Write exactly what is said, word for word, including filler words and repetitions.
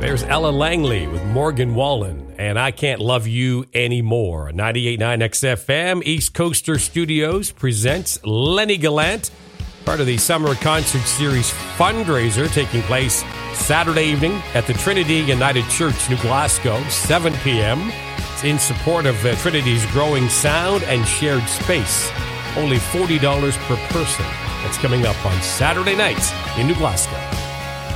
There's Ella Langley with Morgan Wallen and I Can't Love You Anymore. ninety-eight point nine X F M, East Coaster Studios presents Lenny Gallant, part of the Summer Concert Series fundraiser taking place Saturday evening at the Trinity United Church, New Glasgow, seven p.m. It's in support of uh, Trinity's growing sound and shared space. Only forty dollars per person. That's coming up on Saturday night in New Glasgow.